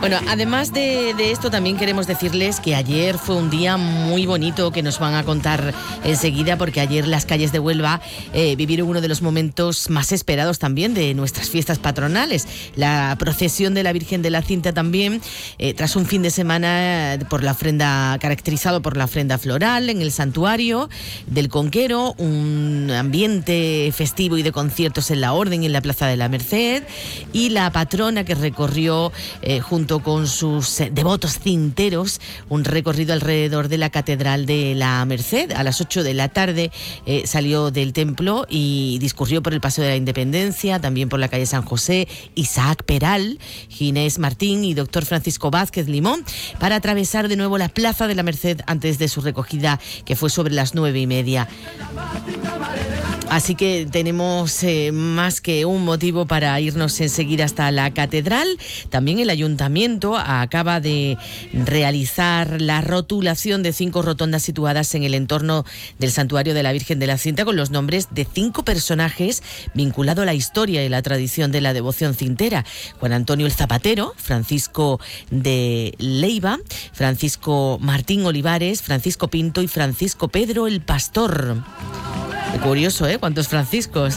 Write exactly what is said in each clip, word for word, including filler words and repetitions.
Bueno, además de, de esto, también queremos decirles que ayer fue un día muy bonito que nos van a contar enseguida, porque ayer las calles de Huelva eh, vivieron uno de los momentos más esperados también de nuestras fiestas patronales. La procesión de la Virgen de la Cinta también, eh, tras un fin de semana por la ofrenda, caracterizado por la ofrenda floral en el santuario del Conquero, un ambiente festivo y de conciertos en la Orden, en la Plaza de la Merced, y la patrona que recorrió eh, junto con sus eh, devotos cinteros un recorrido alrededor de la Catedral de la Merced. A las ocho de la tarde eh, salió del templo y discurrió por el Paseo de la Independencia, también por la calle San José, Isaac Peral, Ginés Martín y doctor Francisco Vázquez Limón, para atravesar de nuevo la Plaza de la Merced antes de su recogida, que fue sobre las nueve y media. Así que tenemos eh, más que un motivo para irnos enseguida hasta la catedral. También el ayuntamiento acaba de realizar la rotulación de cinco rotondas situadas en el entorno del santuario de la Virgen de la Cinta, con los nombres de cinco personajes vinculados a la historia y la tradición de la devoción cintera: Juan Antonio el Zapatero, Francisco de Leiva, Francisco Martín Olivares, Francisco Pinto y Francisco Pedro el Pastor. Qué curioso, ¿eh? ¿Cuántos Franciscos?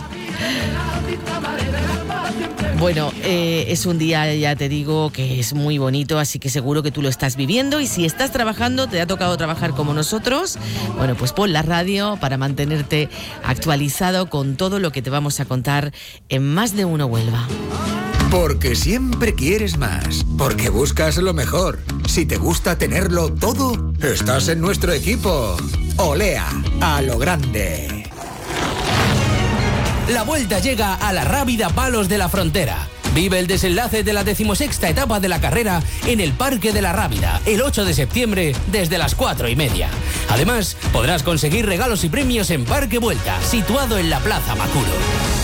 Bueno, eh, es un día, ya te digo, que es muy bonito, así que seguro que tú lo estás viviendo, y si estás trabajando, te ha tocado trabajar como nosotros, bueno, pues pon la radio para mantenerte actualizado con todo lo que te vamos a contar en Más de Uno Huelva. Porque siempre quieres más, porque buscas lo mejor. Si te gusta tenerlo todo, estás en nuestro equipo. Olea, a lo grande. La vuelta llega a la Rábida Palos de la Frontera. Vive el desenlace de la decimosexta etapa de la carrera en el Parque de la Rábida, el ocho de septiembre, desde las cuatro y media. Además, podrás conseguir regalos y premios en Parque Vuelta, situado en la Plaza Macuro.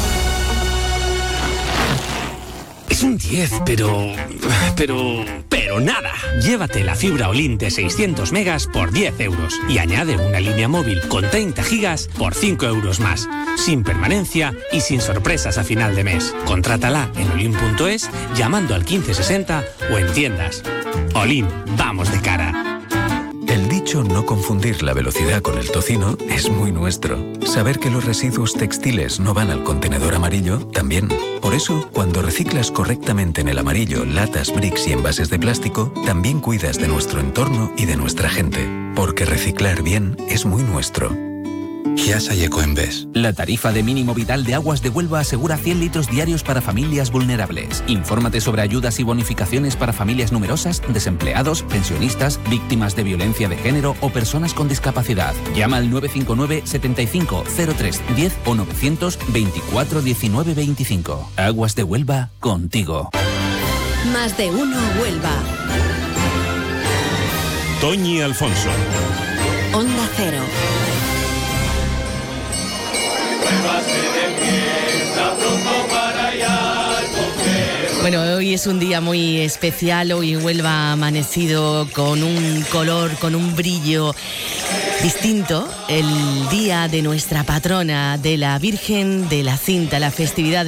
Es un diez, pero... pero... pero nada. Llévate la fibra Olin de seiscientos megas por diez euros y añade una línea móvil con treinta gigas por cinco euros más, sin permanencia y sin sorpresas a final de mes. Contrátala en olin punto es llamando al quince sesenta o en tiendas. Olin, vamos de cara. El dicho no confundir la velocidad con el tocino es muy nuestro. Saber que los residuos textiles no van al contenedor amarillo, también. Por eso, cuando reciclas correctamente en el amarillo latas, bricks y envases de plástico, también cuidas de nuestro entorno y de nuestra gente. Porque reciclar bien es muy nuestro. Giasa y Ecoembes. La tarifa de mínimo vital de Aguas de Huelva asegura cien litros diarios para familias vulnerables. Infórmate sobre ayudas y bonificaciones para familias numerosas, desempleados, pensionistas, víctimas de violencia de género o personas con discapacidad. Llama al nueve cinco nueve, setenta y cinco, cero tres, diez o novecientos, veinticuatro, diecinueve, veinticinco. Aguas de Huelva, contigo. Más de Uno Huelva. Toñi Alfonso. Onda Cero. Bueno, hoy es un día muy especial. Hoy Huelva ha amanecido con un color, con un brillo distinto. El día de nuestra patrona, de la Virgen de la Cinta, la festividad de